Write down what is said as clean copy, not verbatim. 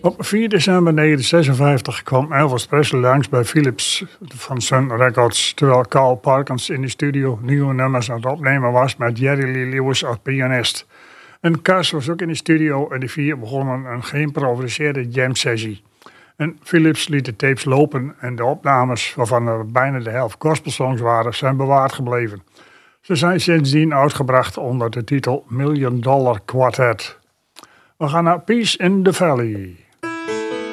Op 4 december 1956 kwam Elvis Presley langs bij Philips van Sun Records, terwijl Carl Perkins in de studio nieuwe nummers aan het opnemen was met Jerry Lee Lewis als pianist. En Cass was ook in de studio en de vier begonnen een geïmproviseerde jam sessie. En Philips liet de tapes lopen en de opnames, waarvan er bijna de helft gospelsongs waren, zijn bewaard gebleven. Ze zijn sindsdien uitgebracht onder de titel $1 Million Quartet. We gaan naar Peace in the Valley.